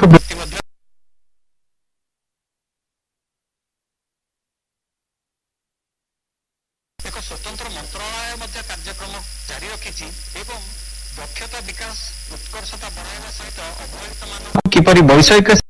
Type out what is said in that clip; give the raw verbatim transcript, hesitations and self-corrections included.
ବୃତ୍ତି ମଧ୍ୟ ଏକ ସ୍ୱତନ୍ତ୍ର ମନ୍ତ୍ରଣାଳୟ ମଧ୍ୟ କାର୍ଯ୍ୟକ୍ରମ ଜାରି ରଖିଛି ଏବଂ ଦକ୍ଷତା ବିକାଶ ଉତ୍କର୍ଷତା ବଢ଼ାଇବା ସହିତ ଅବହେଳିତମାନଙ୍କୁ କିପରି ବୈଷୟିକ